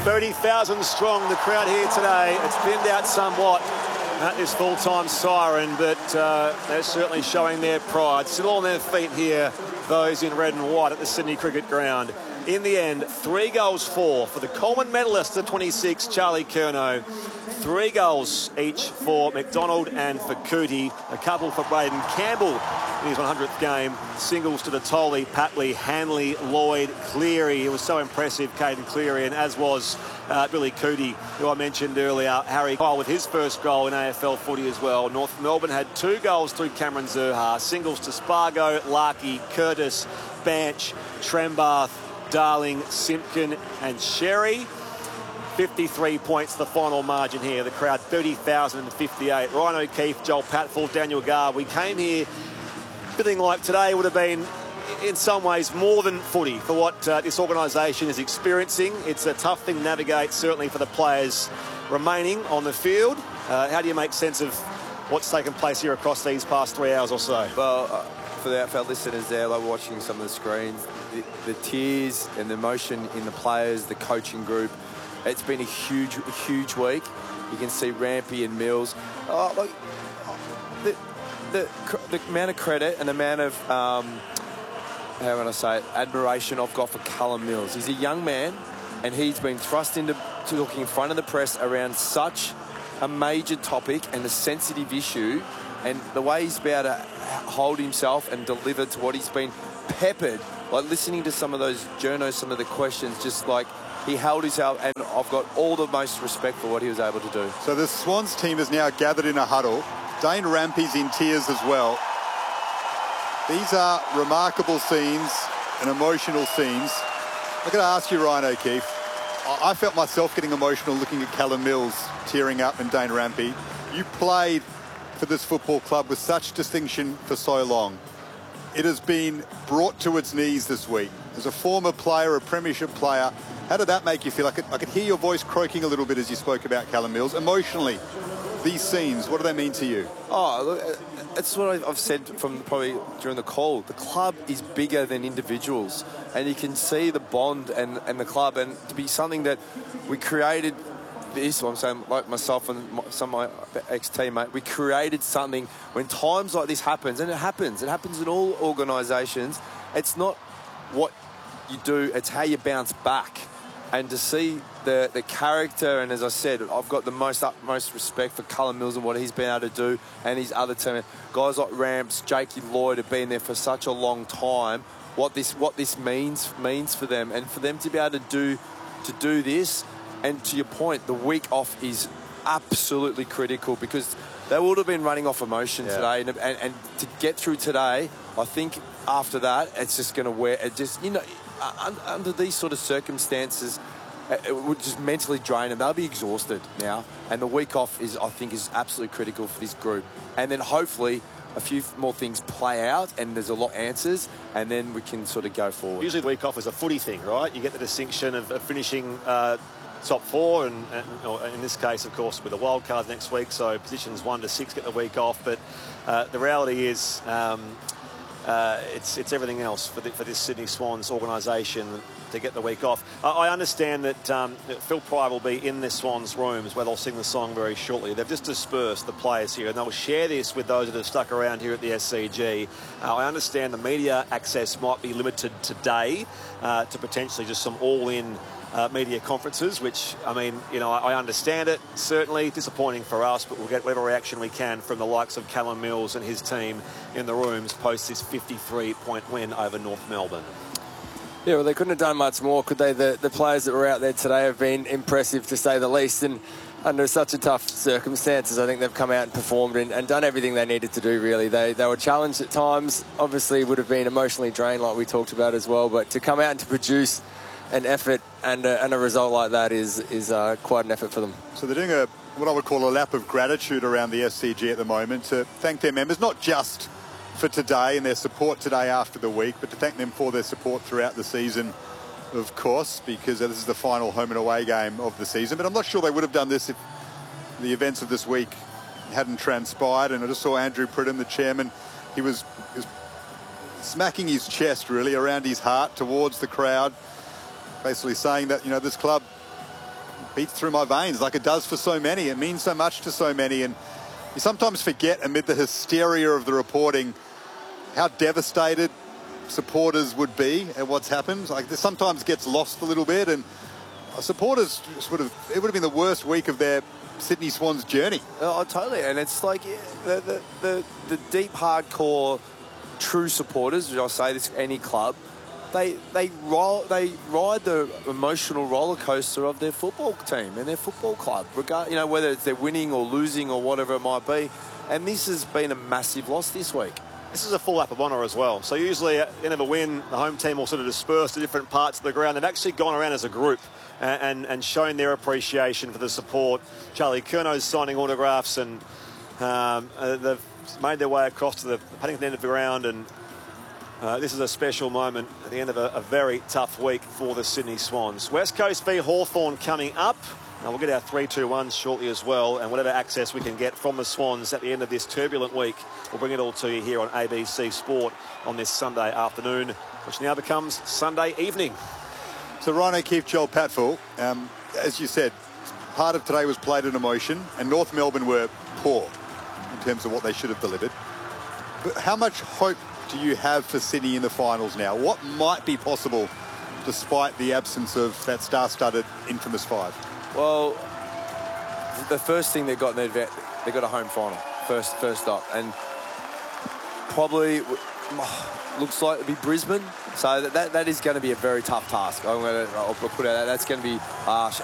30,000 strong, the crowd here today. It's thinned out somewhat at this full-time siren, but they're certainly showing their pride. Still on their feet here, those in red and white at the Sydney Cricket Ground. In the end, 3 goals for the Coleman medalist, the 26, Charlie Curnow. 3 goals each for McDonald and for Cootie. A couple for Braden Campbell in his 100th game. Singles to Natoli, Patley, Hanley, Lloyd, Cleary. It was so impressive, Caden Cleary, and as was Billy Cootie, who I mentioned earlier. Harry Kyle with his first goal in AFL footy as well. North Melbourne had 2 goals through Cameron Zurhaar. Singles to Spargo, Larkey, Curtis, Banch, Trembath, Darling, Simpkin and Sherry. 53 points, the final margin here. The crowd 30,058. Ryan O'Keefe, Joel Patfull, Daniel Garr. We came here feeling like today would have been in some ways more than footy for what this organisation is experiencing. It's a tough thing to navigate, certainly for the players remaining on the field. How do you make sense of what's taken place here across these past 3 hours or so? Well, for the AFL listeners there, like watching some of the screens, the tears and the emotion in the players, the coaching group, it's been a huge week. You can see Rampy and Mills. The amount of credit and the amount of, how can I say it, admiration I've got for Callum Mills. He's a young man and he's been thrust into looking in front of the press around such a major topic and a sensitive issue, and the way he's been able to hold himself and deliver to what he's been peppered, like listening to some of those journos, some of the questions, just like he held himself, and I've got all the most respect for what he was able to do. So the Swans team is now gathered in a huddle. Dane Rampy's in tears as well. These are remarkable scenes and emotional scenes. I've got to ask you, Ryan O'Keefe, I felt myself getting emotional looking at Callum Mills tearing up and Dane Rampy. You played for this football club with such distinction for so long. It has been brought to its knees this week. As a former player, a premiership player, how did that make you feel? I could hear your voice croaking a little bit as you spoke about Callum Mills. Emotionally, these scenes, what do they mean to you? Oh, look, it's what I've said from probably during the call. The club is bigger than individuals, and you can see the bond and the club, and to be something that we created this, I'm saying, like myself and some of my ex-teammate, we created something when times like this happens, and it happens in all organisations. It's not what you do, it's how you bounce back. And to see the character, and as I said, I've got the utmost respect for Callum Mills and what he's been able to do, and his other team, guys like Ramps, Jakey Lloyd have been there for such a long time. What this means for them, and for them to be able to do this. And to your point, the week off is absolutely critical, because they would have been running off emotion today, and to get through today, I think after that it's just going to wear it. Just, you know, under these sort of circumstances, it would just mentally drain them. They'll be exhausted now, and the week off I think is absolutely critical for this group. And then hopefully a few more things play out and there's a lot of answers, and then we can sort of go forward. Usually the week off is a footy thing, right? You get the distinction of finishing top 4, and in this case, of course, with the wild card next week, so positions 1 to 6 get the week off. But the reality is, it's everything else for this Sydney Swans organisation to get the week off. I understand that Phil Pryor will be in the Swans rooms where they'll sing the song very shortly. They've just dispersed the players here, and they'll share this with those that have stuck around here at the SCG. I understand the media access might be limited today to potentially just some all-in media conferences, which, I mean, you know, I understand it. Certainly disappointing for us, but we'll get whatever reaction we can from the likes of Callum Mills and his team in the rooms post this 53-point win over North Melbourne. Yeah, well, they couldn't have done much more, could they? The players that were out there today have been impressive, to say the least, and under such a tough circumstances, I think they've come out and performed and done everything they needed to do, really. They were challenged at times, obviously would have been emotionally drained like we talked about as well, but to come out and to produce an effort and a result like that is quite an effort for them. So they're doing what I would call a lap of gratitude around the SCG at the moment to thank their members, not just for today and their support today after the week, but to thank them for their support throughout the season, of course, because this is the final home and away game of the season. But I'm not sure they would have done this if the events of this week hadn't transpired. And I just saw Andrew Pridham, the chairman, he was smacking his chest really around his heart towards the crowd, basically saying that, you know, this club beats through my veins like it does for so many. It means so much to so many, and you sometimes forget amid the hysteria of the reporting how devastated supporters would be at what's happened. Like, this sometimes gets lost a little bit, and supporters it would have been the worst week of their Sydney Swans journey. Oh, totally. And it's like the deep, hardcore, true supporters, which I'll say this any club, they ride the emotional roller coaster of their football team and their football club, whether it's they're winning or losing or whatever it might be. And this has been a massive loss this week. This is a full lap of honour as well. So usually at the end of a win, the home team will sort of disperse to different parts of the ground. They've actually gone around as a group and shown their appreciation for the support. Charlie Curnow's signing autographs, and they've made their way across to the Paddington end of the ground. And this is a special moment at the end of a very tough week for the Sydney Swans. West Coast v Hawthorn coming up. Now we'll get our 3-2-1s shortly as well, and whatever access we can get from the Swans at the end of this turbulent week, we'll bring it all to you here on ABC Sport on this Sunday afternoon, which now becomes Sunday evening. So Ryan O'Keefe, Joel Patfull, as you said, part of today was played in emotion, and North Melbourne were poor in terms of what they should have delivered. But how much hope do you have for Sydney in the finals now? What might be possible despite the absence of that star-studded infamous five? Well, the first thing they got in their they got a home final, first up, and probably looks like it'll be Brisbane. So that is going to be a very tough task. I'll put it out. That's going to be harsh.